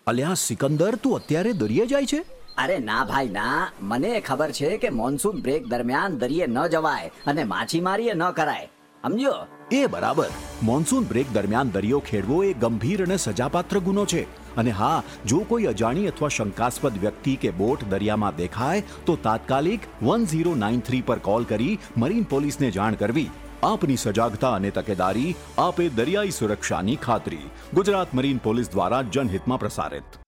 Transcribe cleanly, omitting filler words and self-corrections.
અલ્યા સિકંદર, તું અત્યારે દરિયે જાય છે? અરે ના ભાઈ ના, મને ખબર છે કે મોન્સૂન બ્રેક દરમિયાન દરિયે ન જવાય અને માછીમારી ન કરાય, સમજો? એ બરાબર. મોન્સૂન બ્રેક દરમિયાન દરિયો ખેડવો એ ગંભીર અને સજાપાત્ર ગુનો છે. અને હા, જો કોઈ અજાણી અથવા શંકાસ્પદ વ્યક્તિ કે બોટ દરિયામાં દેખાય તો તાત્કાલિક 1093 પર કોલ કરી મરીન પોલીસને જાણ કરવી. આપની સજાગતા અને તકેદારી આપે દરિયાઈ સુરક્ષાની ખાતરી. ગુજરાત મરીન પોલીસ દ્વારા જનહિતમાં પ્રસારિત.